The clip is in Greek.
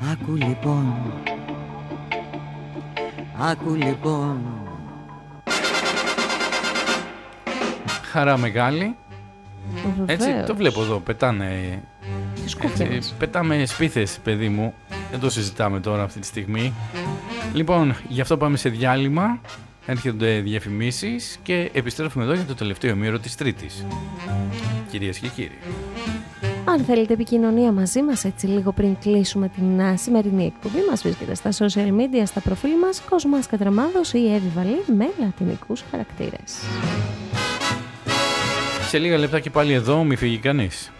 Άκου λοιπόν, άκου λοιπόν. Χαρά μεγάλη. Έτσι το βλέπω εδώ, πετάνε. Έτσι, πετάμε σπίθες, παιδί μου. Δεν το συζητάμε τώρα αυτή τη στιγμή. Λοιπόν, γι' αυτό πάμε σε διάλειμμα. Έρχονται διαφημίσεις και επιστρέφουμε εδώ για το τελευταίο ημίωρο της Τρίτης. Κυρίες και κύριοι, αν θέλετε επικοινωνία μαζί μας έτσι λίγο πριν κλείσουμε την σημερινή εκπομπή, μας βρίσκεται στα social media, στα προφίλ μας Κοσμάς Κατραμάδος ή Εύη Βαλή με λατινικούς χαρακτήρες. Σε λίγα λεπτά και πάλι εδώ, μη φύγει κανείς.